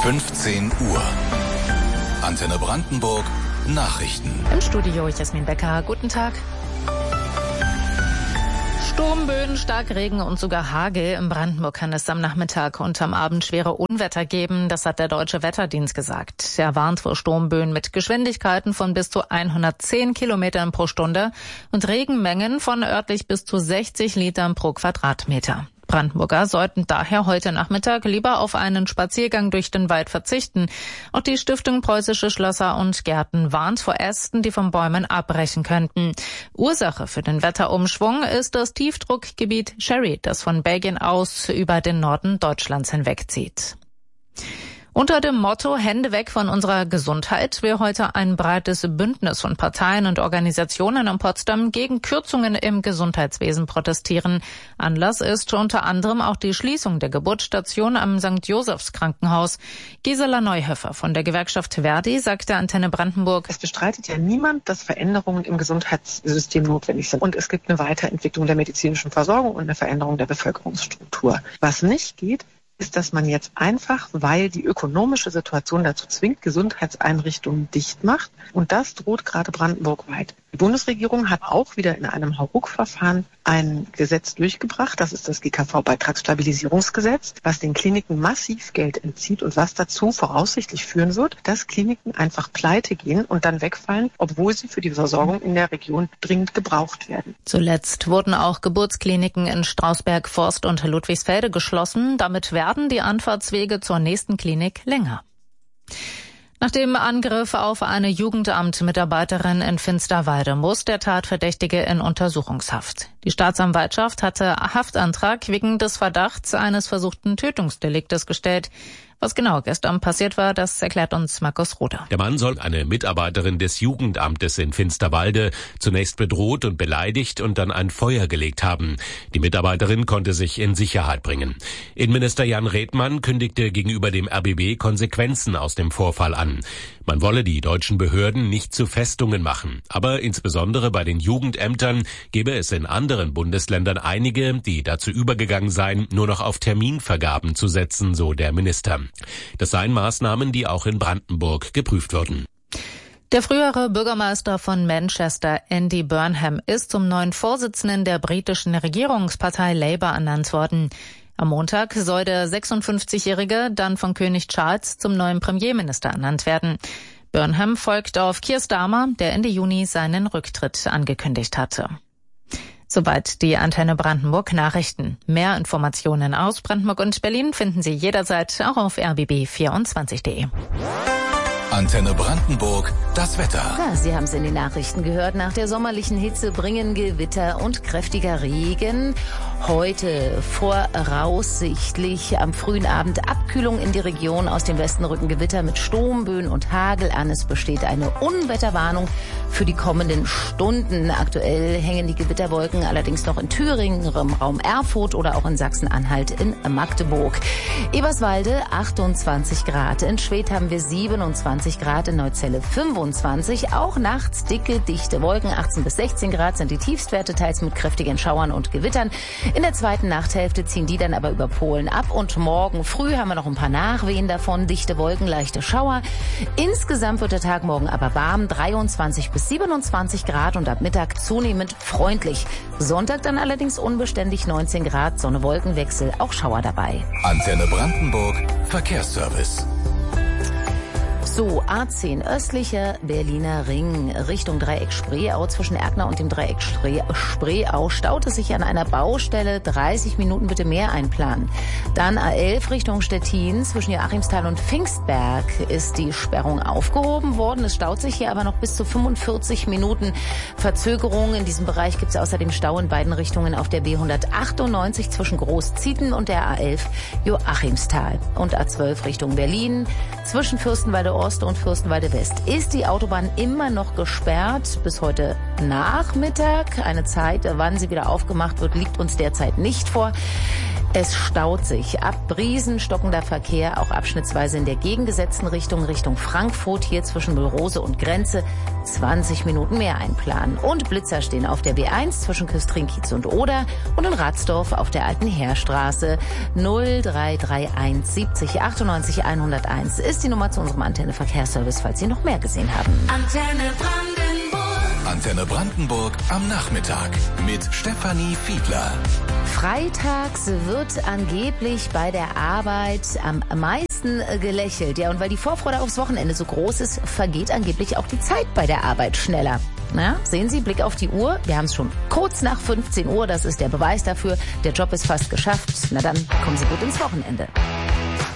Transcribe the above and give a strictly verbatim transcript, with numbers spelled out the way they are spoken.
fünfzehn Uhr. Antenne Brandenburg Nachrichten. Im Studio Jasmin Becker. Guten Tag. Sturmböen, Starkregen und sogar Hagel. In Brandenburg kann es am Nachmittag und am Abend schwere Unwetter geben. Das hat der Deutsche Wetterdienst gesagt. Er warnt vor Sturmböen mit Geschwindigkeiten von bis zu hundertzehn Kilometern pro Stunde und Regenmengen von örtlich bis zu sechzig Litern pro Quadratmeter. Brandenburger sollten daher heute Nachmittag lieber auf einen Spaziergang durch den Wald verzichten. Auch die Stiftung Preußische Schlösser und Gärten warnt vor Ästen, die von Bäumen abbrechen könnten. Ursache für den Wetterumschwung ist das Tiefdruckgebiet Sherry, das von Belgien aus über den Norden Deutschlands hinwegzieht. Unter dem Motto Hände weg von unserer Gesundheit will heute ein breites Bündnis von Parteien und Organisationen in Potsdam gegen Kürzungen im Gesundheitswesen protestieren. Anlass ist unter anderem auch die Schließung der Geburtsstation am Sankt Josephs Krankenhaus. Gisela Neuhöfer von der Gewerkschaft Verdi sagt der Antenne Brandenburg: Es bestreitet ja niemand, dass Veränderungen im Gesundheitssystem notwendig sind. Und es gibt eine Weiterentwicklung der medizinischen Versorgung und eine Veränderung der Bevölkerungsstruktur. Was nicht geht, ist, dass man jetzt einfach, weil die ökonomische Situation dazu zwingt, Gesundheitseinrichtungen dicht macht. Und das droht gerade brandenburgweit. Die Bundesregierung hat auch wieder in einem Hauruck-Verfahren ein Gesetz durchgebracht. Das ist das G K V-Beitragsstabilisierungsgesetz, was den Kliniken massiv Geld entzieht und was dazu voraussichtlich führen wird, dass Kliniken einfach pleite gehen und dann wegfallen, obwohl sie für die Versorgung in der Region dringend gebraucht werden. Zuletzt wurden auch Geburtskliniken in Strausberg, Forst und Ludwigsfelde geschlossen. Damit werden die Anfahrtswege zur nächsten Klinik länger. Nach dem Angriff auf eine Jugendamtmitarbeiterin in Finsterwalde muss der Tatverdächtige in Untersuchungshaft. Die Staatsanwaltschaft hatte Haftantrag wegen des Verdachts eines versuchten Tötungsdeliktes gestellt. Was genau gestern passiert war, das erklärt uns Markus Roder. Der Mann soll eine Mitarbeiterin des Jugendamtes in Finsterwalde zunächst bedroht und beleidigt und dann ein Feuer gelegt haben. Die Mitarbeiterin konnte sich in Sicherheit bringen. Innenminister Jan Redmann kündigte gegenüber dem R B B Konsequenzen aus dem Vorfall an. Man wolle die deutschen Behörden nicht zu Festungen machen. Aber insbesondere bei den Jugendämtern gebe es in anderen Bundesländern einige, die dazu übergegangen seien, nur noch auf Terminvergaben zu setzen, so der Minister. Das seien Maßnahmen, die auch in Brandenburg geprüft würden. Der frühere Bürgermeister von Manchester, Andy Burnham, ist zum neuen Vorsitzenden der britischen Regierungspartei Labour ernannt worden. Am Montag soll der sechsundfünfzigjährige dann von König Charles zum neuen Premierminister ernannt werden. Burnham folgt auf Keir Starmer, der Ende Juni seinen Rücktritt angekündigt hatte. Soweit die Antenne Brandenburg Nachrichten. Mehr Informationen aus Brandenburg und Berlin finden Sie jederzeit auch auf r b b vierundzwanzig punkt de. Antenne Brandenburg, das Wetter. Ja, Sie haben es in den Nachrichten gehört. Nach der sommerlichen Hitze bringen Gewitter und kräftiger Regen heute voraussichtlich am frühen Abend Abkühlung in die Region. Aus dem Westen rücken Gewitter mit Sturmböen und Hagel an. Es besteht eine Unwetterwarnung für die kommenden Stunden. Aktuell hängen die Gewitterwolken allerdings noch in Thüringen, im Raum Erfurt oder auch in Sachsen-Anhalt in Magdeburg. Eberswalde achtundzwanzig Grad. In Schwedt haben wir siebenundzwanzig Grad, in Neuzelle fünfundzwanzig. Auch nachts dicke, dichte Wolken. achtzehn bis sechzehn Grad sind die Tiefstwerte, teils mit kräftigen Schauern und Gewittern. In der zweiten Nachthälfte ziehen die dann aber über Polen ab. Und morgen früh haben wir noch ein paar Nachwehen davon. Dichte Wolken, leichte Schauer. Insgesamt wird der Tag morgen aber warm. dreiundzwanzig bis siebenundzwanzig Grad und ab Mittag zunehmend freundlich. Sonntag dann allerdings unbeständig neunzehn Grad, Sonne-Wolkenwechsel, auch Schauer dabei. Antenne Brandenburg, Verkehrsservice. So, A zehn östlicher Berliner Ring Richtung Dreieck Spreeau. Zwischen Erkner und dem Dreieck Spreeau staut es sich an einer Baustelle. dreißig Minuten bitte mehr einplanen. Dann A elf Richtung Stettin. Zwischen Joachimsthal und Pfingstberg ist die Sperrung aufgehoben worden. Es staut sich hier aber noch bis zu fünfundvierzig Minuten Verzögerung. In diesem Bereich gibt es außerdem Stau in beiden Richtungen auf der B hundertachtundneunzig zwischen Großzieten und der A elf Joachimsthal. Und A zwölf Richtung Berlin. Zwischen Fürstenwalde Ost und Fürstenwalde West ist die Autobahn immer noch gesperrt bis heute Nachmittag. Eine Zeit, wann sie wieder aufgemacht wird, liegt uns derzeit nicht vor. Es staut sich. Ab Briesen stockender Verkehr, auch abschnittsweise in der gegengesetzten Richtung, Richtung Frankfurt, hier zwischen Müllrose und Grenze. zwanzig Minuten mehr einplanen. Und Blitzer stehen auf der B eins zwischen Küstrin-Kiez und Oder und in Ratsdorf auf der Alten Heerstraße. null drei drei eins siebzig achtundneunzig hunderteins ist die Nummer zu unserem Antenne Verkehrsservice, falls Sie noch mehr gesehen haben. Antenne Brandenburg. Antenne Brandenburg am Nachmittag mit Stefanie Fiedler. Freitags wird angeblich bei der Arbeit am meisten gelächelt. Ja, und weil die Vorfreude aufs Wochenende so groß ist, vergeht angeblich auch die Zeit bei der Arbeit schneller. Na, sehen Sie, Blick auf die Uhr. Wir haben es schon kurz nach fünfzehn Uhr. Das ist der Beweis dafür. Der Job ist fast geschafft. Na dann kommen Sie gut ins Wochenende.